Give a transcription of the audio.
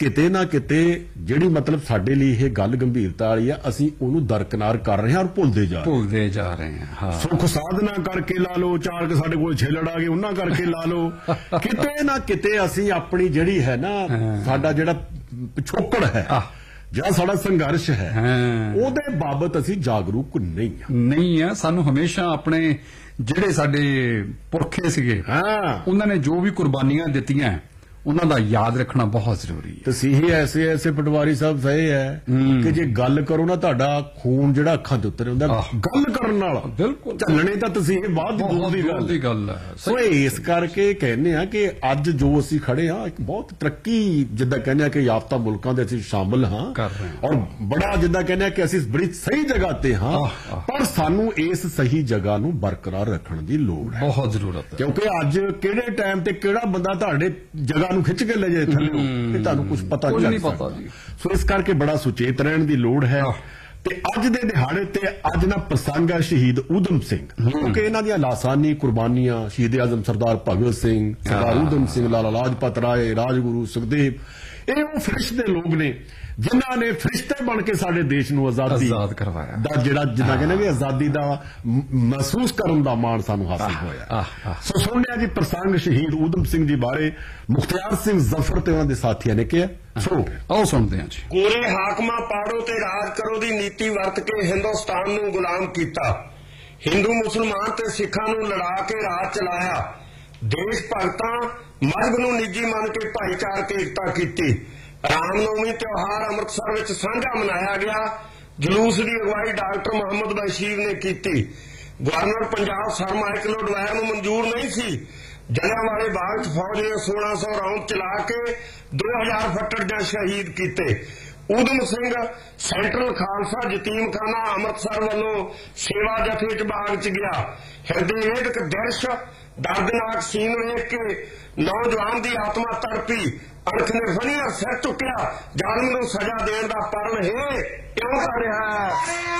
ਕਿਤੇ ਨਾ ਕਿਤੇ ਜਿਹੜੀ ਮਤਲਬ ਸਾਡੇ ਲਈ ਇਹ ਗੱਲ ਗੰਭੀਰਤਾ ਵਾਲੀ ਆ, ਅਸੀਂ ਉਹਨੂੰ ਦਰਕਨਾਰ ਕਰ ਰਹੇ ਹਾਂ ਔਰ ਭੁੱਲਦੇ ਜਾ ਰਹੇ ਹਾਂ। ਹਾਂ, ਸੁੱਖ ਸਾਧਨਾ ਕਰਕੇ ਲਾ ਲਓ, ਚਾਰ ਕੇ ਸਾਡੇ ਕੋਲ ਛੇਲੜ ਆ ਗਏ ਉਹਨਾਂ ਕਰਕੇ ਲਾ ਲਓ, ਕਿਤੇ ਨਾ ਕਿਤੇ ਅਸੀਂ ਆਪਣੀ ਜਿਹੜੀ ਹੈ ਨਾ ਸਾਡਾ ਜਿਹੜਾ ਪਿਛੋਕੜ ਹੈ, ਜਿਹੜਾ ਸਾਡਾ ਸੰਘਰਸ਼ ਹੈ, ਉਹਦੇ ਬਾਬਤ ਅਸੀਂ ਜਾਗਰੂਕ ਨਹੀਂ ਆ। ਸਾਨੂੰ ਹਮੇਸ਼ਾ ਆਪਣੇ ਜਿਹੜੇ ਸਾਡੇ ਪੁਰਖੇ ਸੀਗੇ ਉਹਨਾਂ ਨੇ ਜੋ ਵੀ ਕੁਰਬਾਨੀਆਂ ਦਿੱਤੀਆਂ ਉਹਨਾਂ ਦਾ ਯਾਦ ਰੱਖਣਾ ਬਹੁਤ ਜ਼ਰੂਰੀ ਹੈ। ਤਸੀਹੇ ਐਸੇ ਪਟਵਾਰੀ ਸਾਹਿਬ ਸਹੀ ਹੈ ਕਿ ਜੇ ਗੱਲ ਕਰੋ ਨਾ ਤੁਹਾਡਾ ਖੂਨ ਜਿਹੜਾ ਅੱਖਾਂ ਦੇ ਉੱਤੇ ਹੁੰਦਾ, ਗੱਲ ਕਰਨ ਨਾਲ ਬਿਲਕੁਲ ਝੱਲਣੇ ਤਾਂ ਤਸੀਹੇ ਬਾਅਦ ਦੀ ਗੱਲ ਹੈ। ਸੋ ਇਸ ਕਰਕੇ ਕਹਿੰਦੇ ਆ ਕਿ ਅੱਜ ਜੋ ਅਸੀਂ ਖੜੇ ਹਾਂ ਇੱਕ ਬਹੁਤ ਤਰੱਕੀ ਜਿੱਦਾਂ ਕਹਿੰਦੇ ਆ ਕਿ ਯਾਫਤਾ ਮੁਲਕਾਂ ਦੇ ਅਸੀਂ ਸ਼ਾਮਲ ਹਾਂ ਔਰ ਬੜਾ ਜਿੱਦਾਂ ਕਹਿੰਦੇ ਆ ਕਿ ਅਸੀਂ ਬੜੀ ਸਹੀ ਜਗ੍ਹਾ ਤੇ ਹਾਂ, ਪਰ ਸਾਨੂੰ ਇਸ ਸਹੀ ਜਗ੍ਹਾ ਨੂੰ ਬਰਕਰਾਰ ਰੱਖਣ ਦੀ ਲੋੜ ਹੈ, ਬਹੁਤ ਜ਼ਰੂਰਤ ਹੈ। ਕਿਉਂਕਿ ਅੱਜ ਕਿਹੜੇ ਟਾਈਮ ਤੇ ਕਿਹੜਾ ਬੰਦਾ ਤੁਹਾਡੇ ਜਗ੍ਹਾ ਨੂੰ ਖਿੱਚ ਕੇ ਲੈ ਜਾਏ ਥੱਲੇ, ਇਹ ਤੁਹਾਨੂੰ ਕੁਝ ਪਤਾ ਨਹੀਂ ਪਤਾ ਜੀ। ਸੋ ਇਸ ਕਰਕੇ ਬੜਾ ਸੁਚੇਤ ਰਹਿਣ ਦੀ ਲੋੜ ਹੈ। ਤੇ ਅੱਜ ਦੇ ਦਿਹਾੜੇ ਤੇ ਅੱਜ ਨਾ ਪ੍ਰਸੰਗ ਹੈ ਸ਼ਹੀਦ ਊਧਮ ਸਿੰਘ, ਕਿਉਂਕਿ ਇਹਨਾਂ ਦੀਆਂ ਲਾਸਾਨੀ ਕੁਰਬਾਨੀਆਂ, ਸ਼ਹੀਦ ਆਜ਼ਮ ਸਰਦਾਰ ਭਗਤ ਸਿੰਘ, ਸਰਦਾਰ ਊਧਮ ਸਿੰਘ, ਲਾਲਾ ਲਾਜਪਤ ਰਾਏ, ਰਾਜਗੁਰੂ ਸੁਖਦੇਵ, ਇਹ ਉਹ ਫਰਿਸ਼ਤੇ ਲੋਕ ਨੇ ਜਿਨ੍ਹਾਂ ਨੇ ਫਰਿਸ਼ਤੇ ਬਣ ਕੇ ਸਾਡੇ ਦੇਸ਼ ਨੂੰ ਆਜ਼ਾਦ ਕਰਵਾਇਆ ਦਾ ਜਿਹੜਾ ਜਿੱਦਾਂ ਕਹਿੰਦੇ ਵੀ ਆਜ਼ਾਦੀ ਦਾ ਮਹਿਸੂਸ ਕਰਨ ਦਾ ਮਾਣ ਸਾਨੂੰ ਹਾਸਲ ਹੋਇਆ। ਸੋ ਸੁਣਿਆ ਜੀ ਪ੍ਰਸੰਗ ਸ਼ਹੀਦ ਊਧਮ ਸਿੰਘ ਜੀ ਬਾਰੇ ਮੁਖਤਿਆਰ ਸਿੰਘ ਜ਼ਫਰ ਤੇ ਉਹਨਾਂ ਦੇ ਸਾਥੀਆਂ ਨੇ ਕਿਹਾ, ਸੋ ਆਓ ਸੁਣਦੇ ਹਾਂ ਜੀ। ਗੋਰੇ ਹਾਕਮਾਂ ਪਾੜੋ ਤੇ ਰਾਜ ਕਰੋ ਦੀ ਨੀਤੀ ਵਰਤ ਕੇ ਹਿੰਦੁਸਤਾਨ ਨੂੰ ਗੁਲਾਮ ਕੀਤਾ, ਹਿੰਦੂ ਮੁਸਲਮਾਨ ਤੇ ਸਿੱਖਾਂ ਨੂੰ ਲੜਾ ਕੇ ਰਾਜ ਚਲਾਇਆ, ਦੇਸ਼ ਭਗਤਾਂ ਮਜ਼ਹਬ ਨੂੰ ਨਿੱਜੀ ਮੰਨ ਕੇ ਭਾਈਚਾਰਕ ਏਕਤਾ ਕੀਤੀ। ਰਾਮਨੌਮੀ ਤਿਉਹਾਰ ਅੰਮ੍ਰਿਤਸਰ ਵਿੱਚ ਸਾਂਝਾ ਮਨਾਇਆ ਗਿਆ, ਜਲੂਸ ਦੀ ਅਗਵਾਈ ਡਾਕਟਰ ਮੁਹੰਮਦ ਬਸ਼ੀਰ ਨੇ ਕੀਤੀ। ਗਵਰਨਰ ਪੰਜਾਬ ਸਰ ਮਾਈਕਲ ਡਵਾਇਰ ਨੂੰ ਮਨਜ਼ੂਰ ਨਹੀਂ ਸੀ। ਜਲਿਆਂਵਾਲੇ ਬਾਗ 'ਚ ਫੌਜ ਨੇ 1600 ਰਾਉਂਡ ਚਲਾ ਕੇ 2000 ਫੱਟੜ ਜਾਂ ਸ਼ਹੀਦ ਕੀਤੇ। ਊਧਮ ਸਿੰਘ ਸੈਂਟਰਲ ਖਾਲਸਾ ਯਤੀਮਖਾਨਾ ਅੰਮ੍ਰਿਤਸਰ ਵੱਲੋਂ ਸੇਵਾ ਜਥੇ 'ਚ ਬਾਗ 'ਚ ਗਿਆ। ਹਿਰਦੇ ਵੇਦਕ ਦ੍ਰਿਸ਼ ਦਰਦਨਾਕ ਸੀਨ ਵੇਖ ਕੇ ਨੌਜਵਾਨ ਦੀ ਆਤਮਾ ਤੜਪੀ, ਅਣਖ ਨੇ ਫਣੀਆਂ ਸਿਰ ਚੁੱਕਿਆ, ਜ਼ਾਲਮ ਨੂੰ ਸਜ਼ਾ ਦੇਣ ਦਾ ਪਰਨ ਹੈ ਕਿਉਂ ਕਰ ਰਿਹਾ ਹੈ।